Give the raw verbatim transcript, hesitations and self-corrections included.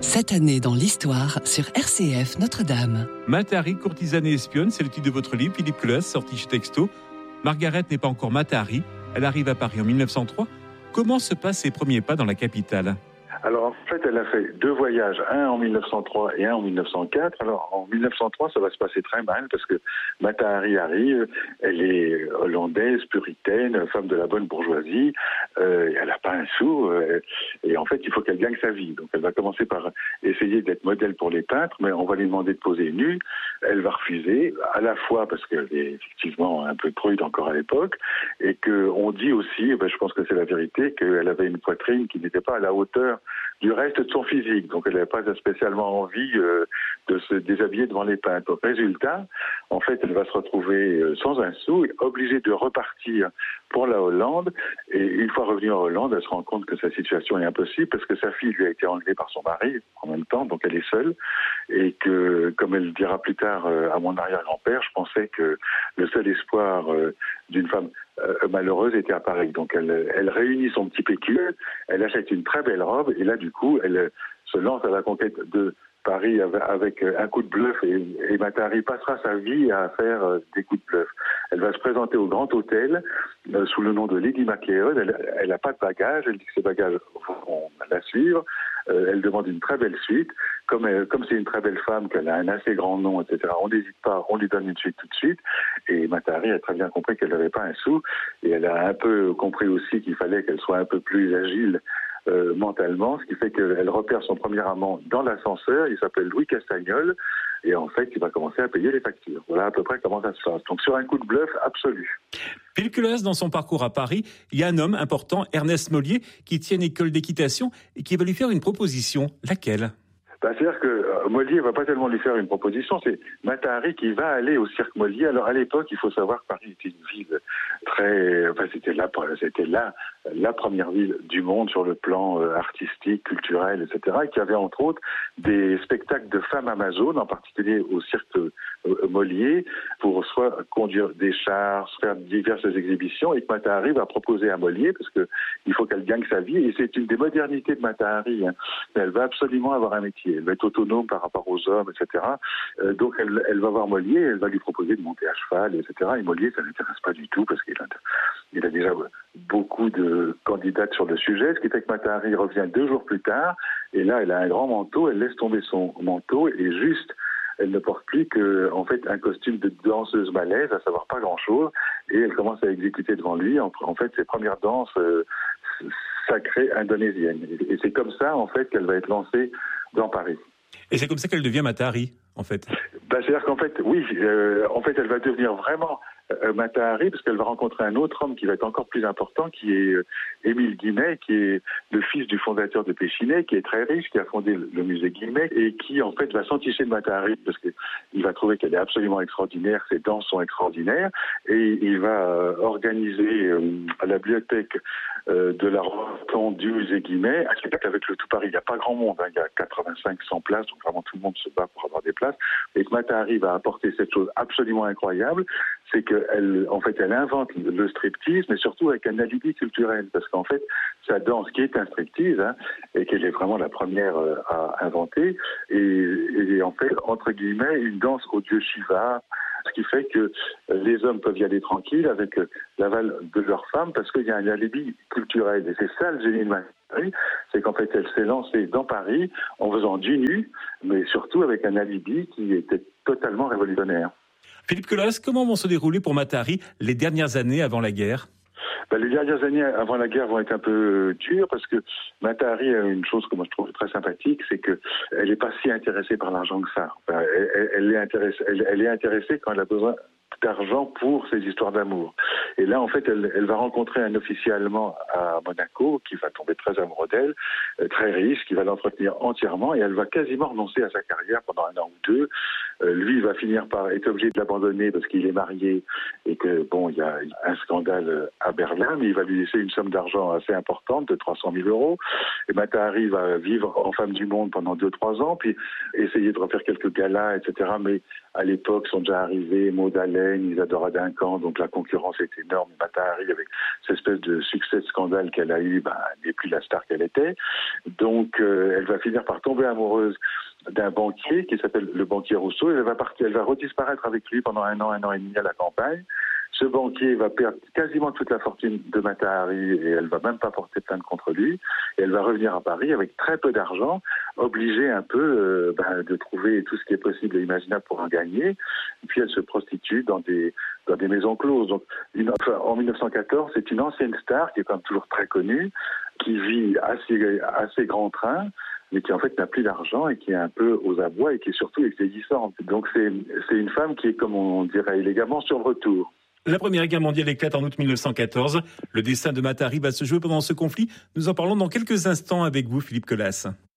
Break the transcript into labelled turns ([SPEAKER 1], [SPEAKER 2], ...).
[SPEAKER 1] Cette année dans l'histoire sur R C F Notre-Dame.
[SPEAKER 2] Mata Hari, courtisane et espionne, c'est le titre de votre livre, Philippe Culas, sorti chez Texto. Margaret n'est pas encore Mata Hari, elle arrive à Paris en mille neuf cent trois. Comment se passent ses premiers pas dans la capitale ?
[SPEAKER 3] Alors en fait, elle a fait deux voyages, un en mille neuf cent trois et un en mille neuf cent quatre. Alors en mille neuf cent trois, ça va se passer très mal parce que Mata Hari arrive, elle est hollandaise, puritaine, femme de la bonne bourgeoisie, euh, elle n'a pas un sou, euh, et en fait il faut qu'elle gagne sa vie. Donc elle va commencer par essayer d'être modèle pour les peintres, mais on va lui demander de poser nue, elle va refuser, à la fois parce qu'elle est effectivement un peu prude encore à l'époque, et qu'on dit aussi, ben, je pense que c'est la vérité, qu'elle avait une poitrine qui n'était pas à la hauteur du reste de son physique, donc elle n'avait pas spécialement envie euh, de se déshabiller devant les peintres. Résultat, en fait, elle va se retrouver euh, sans un sou, obligée de repartir pour la Hollande, et une fois revenue en Hollande, elle se rend compte que sa situation est impossible parce que sa fille lui a été enlevée par son mari en même temps, donc elle est seule, et que, comme elle dira plus tard euh, à mon arrière-grand-père, je pensais que le seul espoir euh, d'une femme euh, malheureuse était à Paris. Donc elle, elle réunit son petit pécule, elle achète une très belle robe, et là du coup, elle se lance à la conquête de Paris avec un coup de bluff, et, et Mata Hari passera sa vie à faire des coups de bluff. Elle va se présenter au Grand Hôtel euh, sous le nom de Lady Macleod. Elle n'a pas de bagages, elle dit que ses bagages vont la suivre. Euh, elle demande une très belle suite. Comme, elle, comme c'est une très belle femme, qu'elle a un assez grand nom, et cetera, on n'hésite pas, on lui donne une suite tout de suite. Et Mata Hari a très bien compris qu'elle n'avait pas un sou. Et elle a un peu compris aussi qu'il fallait qu'elle soit un peu plus agile Euh, mentalement, ce qui fait qu'elle repère son premier amant dans l'ascenseur, il s'appelle Louis Castagnol, et en fait, il va commencer à payer les factures. Voilà à peu près comment ça se passe. Donc sur un coup de bluff absolu.
[SPEAKER 2] Philippe Culas, dans son parcours à Paris, il y a un homme important, Ernest Mollier, qui tient une école d'équitation et qui va lui faire une proposition. Laquelle ?
[SPEAKER 3] Bah, c'est-à-dire que euh, Mollier ne va pas tellement lui faire une proposition, c'est Mata Hari qui va aller au cirque Mollier. Alors à l'époque, il faut savoir que Paris était une ville très... Enfin, c'était là, c'était là la première ville du monde sur le plan euh, artistique, culturel, et cetera, et qui avait entre autres des spectacles de femmes amazones, en particulier au cirque euh, Mollier, pour soit conduire des chars, faire diverses exhibitions, et que Mata Hari va proposer à Mollier, parce que il faut qu'elle gagne sa vie, et c'est une des modernités de Mata Hari. Hein. Elle va absolument avoir un métier. Elle va être autonome par rapport aux hommes, et cetera. Euh, donc elle, elle va voir Mollier, elle va lui proposer de monter à cheval, et cetera. Et Mollier, ça ne l'intéresse pas du tout parce qu'il a, il a déjà beaucoup de candidates sur le sujet, ce qui fait que Mata Hari revient deux jours plus tard, et là elle a un grand manteau, elle laisse tomber son manteau, et juste, elle ne porte plus que, en fait, un costume de danseuse malaise, à savoir pas grand-chose, et elle commence à exécuter devant lui, en, en fait, ses premières danses euh, sacrées indonésiennes. Et, et c'est comme ça, en fait, qu'elle va être lancée dans Paris.
[SPEAKER 2] Et c'est comme ça qu'elle devient Mata Hari, en fait.
[SPEAKER 3] Ben, c'est-à-dire qu'en fait, oui, euh, en fait, elle va devenir vraiment euh, Mata Hari parce qu'elle va rencontrer un autre homme qui va être encore plus important, qui est euh, Émile Guimet, qui est le fils du fondateur de Péchinet, qui est très riche, qui a fondé le, le musée Guimet, et qui, en fait, va s'enticher de Mata Hari parce qu'il va trouver qu'elle est absolument extraordinaire, ses danses sont extraordinaires, et il va euh, organiser euh, à la bibliothèque euh, de la Rotonde du musée Guimet un spectacle avec le tout Paris. Il n'y a pas grand monde, hein, il y a quatre-vingt-cinq cents places, donc vraiment tout le monde se bat pour avoir des places, et que Mata Hari va apporter cette chose absolument incroyable, c'est qu'elle, en fait, elle invente le striptease, mais surtout avec un alibi culturel, parce qu'en fait, sa danse, qui est un striptease, hein, et qu'elle est vraiment la première euh, à inventer, et, et en fait, entre guillemets, une danse au dieu Shiva, ce qui fait que les hommes peuvent y aller tranquilles avec l'aval de leurs femmes, parce qu'il y a un alibi culturel. Et c'est ça le génie de Mata Hari, c'est qu'en fait, elle s'est lancée dans Paris en faisant du nu, mais surtout avec un alibi qui était totalement révolutionnaire.
[SPEAKER 2] Philippe Culas, comment vont se dérouler pour Mata Hari les dernières années avant la guerre ?
[SPEAKER 3] Ben, les dernières années avant la guerre vont être un peu dures parce que Mata Hari a une chose que moi je trouve très sympathique, c'est que elle n'est pas si intéressée par l'argent que ça. Enfin, elle, elle, elle, est intéressée, elle, elle est intéressée quand elle a besoin d'argent pour ses histoires d'amour. Et là, en fait, elle, elle va rencontrer un officier allemand à Monaco qui va tomber très amoureux d'elle, euh, très riche, qui va l'entretenir entièrement, et elle va quasiment renoncer à sa carrière pendant un an ou deux. Euh, lui va finir par être obligé de l'abandonner parce qu'il est marié et que bon, il y a un scandale à Berlin, mais il va lui laisser une somme d'argent assez importante de trois cent mille euros. Et Mata Hari va vivre en femme du monde pendant deux trois ans, puis essayer de refaire quelques galas, et cetera. Mais à l'époque sont déjà arrivés Maud Allen, Isadora Duncan, donc la concurrence est énorme. Mata Hari, avec cette espèce de succès de scandale qu'elle a eu, ben, n'est plus la star qu'elle était. Donc euh, elle va finir par tomber amoureuse d'un banquier qui s'appelle le banquier Rousseau. Elle va partir, elle va redisparaître avec lui pendant un an, un an et demi à la campagne. Ce banquier va perdre quasiment toute la fortune de Mata Hari et elle va même pas porter plainte contre lui. Et elle va revenir à Paris avec très peu d'argent, obligée un peu euh, ben, de trouver tout ce qui est possible et imaginable pour en gagner. Et puis elle se prostitue dans des dans des maisons closes. Donc une, enfin, en dix-neuf cent quatorze, c'est une ancienne star qui est quand même toujours très connue, qui vit assez assez grand train, mais qui en fait n'a plus d'argent et qui est un peu aux abois et qui est surtout vieillissante. Donc c'est c'est une femme qui est, comme on dirait élégamment, sur le retour.
[SPEAKER 2] La Première Guerre mondiale éclate en août mille neuf cent quatorze. Le destin de Mata Hari va se jouer pendant ce conflit. Nous en parlons dans quelques instants avec vous, Philippe Colas.